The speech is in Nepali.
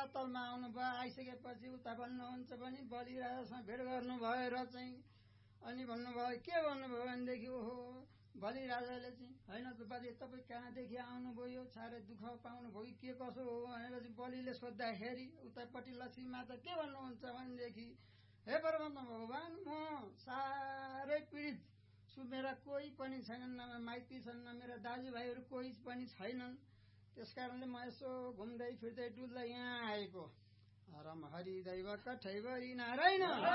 पातलमा आउनुभयो आइसकेपछि उता भन्नुहुन्छ भने बलि राजासँग भेट गर्नुभयो र चाहिँ अनि भन्नुभयो के भन्नुभयो भनेदेखि ओहो बलि राजाले चाहिँ होइन बाजे तपाईँ कहाँदेखि आउनुभयो यो साह्रै दुःख पाउनुभयो कि के कसो हो भनेर चाहिँ बलिले सोद्धाखेरि उतापट्टि लक्ष्मी माता के भन्नुहुन्छ भनेदेखि हे परमात्मा भगवान म साह्रै पीडित छु मेरा कोही पनि छैनन् न माइती छन् न मेरा दाजुभाइहरू कोही पनि छैनन् त्यसकारणले म यसो घुम्दै फिर्दै डुल्दै यहाँ आएको हरम हरि दैव कठैबरी नारायण